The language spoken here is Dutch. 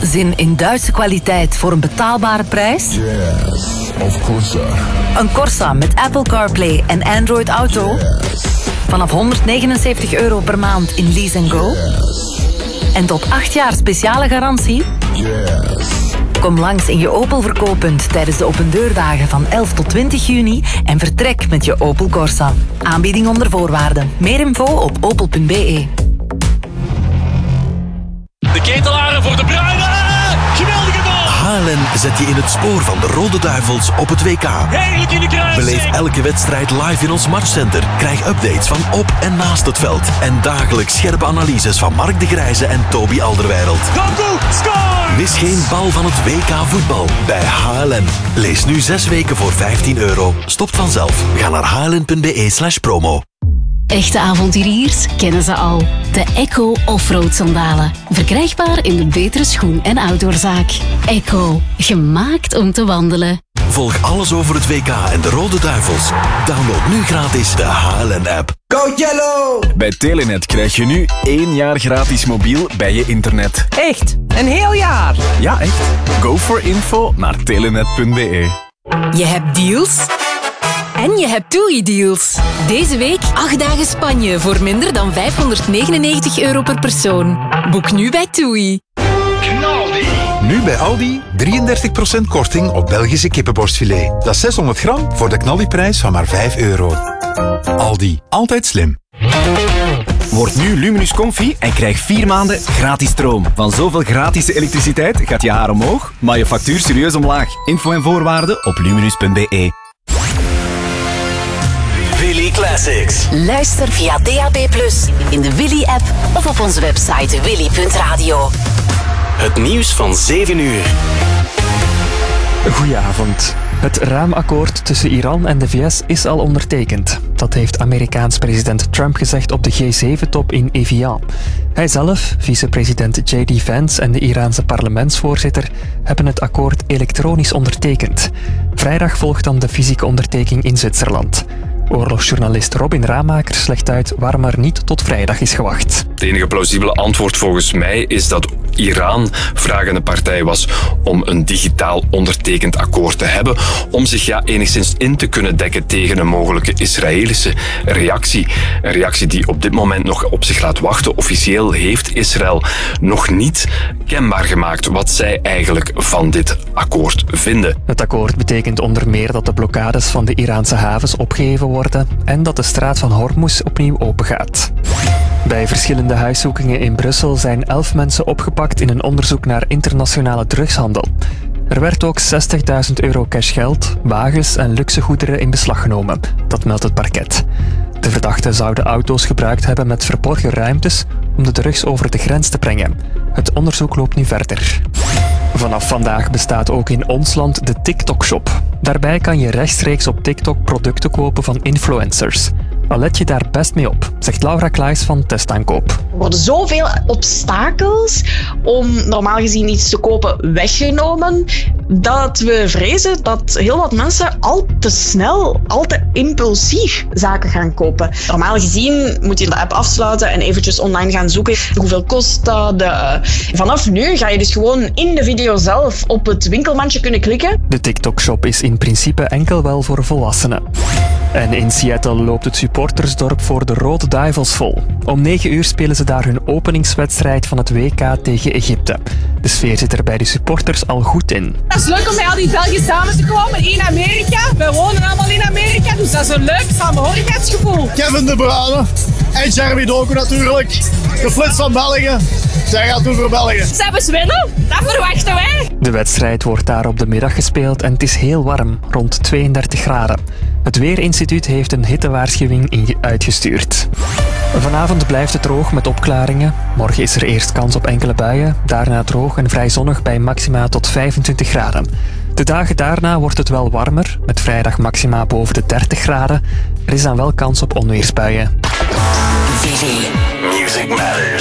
zin in Duitse kwaliteit voor een betaalbare prijs? Yes, of course. Een Corsa met Apple CarPlay en Android Auto? Yes. Vanaf €169 per maand in Lease & Go? Yes. En tot 8 jaar speciale garantie? Yes. Kom langs in je Opel verkooppunt tijdens de opendeurdagen van 11 tot 20 juni en vertrek met je Opel Corsa. Aanbieding onder voorwaarden. Meer info op opel.be. De ketelaren voor De Bruyne. Geweldige bal. Halen zet je in het spoor van de Rode Duivels op het WK. Heerlijk in de kruis. Beleef elke wedstrijd live in ons matchcenter. Krijg updates van op en naast het veld. En dagelijks scherpe analyses van Mark de Grijze en Toby Alderweireld. Doku, score! Mis geen bal van het WK voetbal bij HLN. Lees nu 6 weken voor €15. Stopt vanzelf. Ga naar hln.be/promo. Echte avonturiers kennen ze al. De Echo Offroad sandalen. Verkrijgbaar in de betere schoen- en outdoorzaak. Echo. Gemaakt om te wandelen. Volg alles over het WK en de Rode Duivels. Download nu gratis de HLN-app. Go Yellow! Bij Telenet krijg je nu 1 jaar gratis mobiel bij je internet. Echt? Een heel jaar? Ja, echt. Go for info naar telenet.be. Je hebt deals en je hebt TUI-deals. Deze week 8 dagen Spanje voor minder dan €599 per persoon. Boek nu bij TUI. Nu bij Aldi 33% korting op Belgische kippenborstfilet. Dat is 600 gram voor de knaldiprijs van maar €5. Aldi, altijd slim. Word nu Luminus Comfy en krijg 4 maanden gratis stroom. Van zoveel gratis elektriciteit gaat je haar omhoog, maar je factuur serieus omlaag. Info en voorwaarden op luminus.be. Willy Classics. Luister via DAB+, in de Willy-app of op onze website willy.radio. Het nieuws van 7 uur. Goedenavond. Het raamakkoord tussen Iran en de VS is al ondertekend. Dat heeft Amerikaans president Trump gezegd op de G7-top in Evian. Hij zelf, vicepresident J.D. Vance en de Iraanse parlementsvoorzitter hebben het akkoord elektronisch ondertekend. Vrijdag volgt dan de fysieke ondertekening in Zwitserland. Oorlogsjournalist Robin Ramakers legt uit waarom er niet tot vrijdag is gewacht. Het enige plausibele antwoord volgens mij is dat Iran vragende partij was om een digitaal ondertekend akkoord te hebben, om zich enigszins in te kunnen dekken tegen een mogelijke Israëlische reactie. Een reactie die op dit moment nog op zich laat wachten. Officieel heeft Israël nog niet kenbaar gemaakt wat zij eigenlijk van dit akkoord vinden. Het akkoord betekent onder meer dat de blokkades van de Iraanse havens opgeheven worden en dat de straat van Hormuz opnieuw opengaat. Bij verschillende huiszoekingen in Brussel zijn 11 mensen opgepakt in een onderzoek naar internationale drugshandel. Er werd ook €60.000 cashgeld, wagens en luxe goederen in beslag genomen. Dat meldt het parket. De verdachten zouden auto's gebruikt hebben met verborgen ruimtes om de drugs over de grens te brengen. Het onderzoek loopt nu verder. Vanaf vandaag bestaat ook in ons land de TikTok-shop. Daarbij kan je rechtstreeks op TikTok producten kopen van influencers. Al let je daar best mee op, zegt Laura Klaes van Testaankoop. Er worden zoveel obstakels om normaal gezien iets te kopen weggenomen, dat we vrezen dat heel wat mensen al te snel, al te impulsief zaken gaan kopen. Normaal gezien moet je de app afsluiten en eventjes online gaan zoeken. Hoeveel kost dat? Vanaf nu ga je dus gewoon in de video zelf op het winkelmandje kunnen klikken. De TikTok-shop is in principe enkel wel voor volwassenen. En in Seattle loopt het supportersdorp voor de Rode Duivels vol. Om 9 uur spelen ze daar hun openingswedstrijd van het WK tegen Egypte. De sfeer zit er bij de supporters al goed in. Het is leuk om met al die Belgen samen te komen in Amerika. We wonen allemaal in Amerika, dus dat is een leuk samenhorigheidsgevoel. Kevin De Bruyne en Jeremy Doku natuurlijk. De flits van België. Zij gaat doen voor België. Ze hebben winnen, dat verwachten wij. De wedstrijd wordt daar op de middag gespeeld en het is heel warm, rond 32 graden. Het Weerinstituut heeft een hittewaarschuwing uitgestuurd. Vanavond blijft het droog met opklaringen. Morgen is er eerst kans op enkele buien, daarna droog en vrij zonnig bij maxima tot 25 graden. De dagen daarna wordt het wel warmer, met vrijdag maxima boven de 30 graden. Er is dan wel kans op onweersbuien. Music Matters.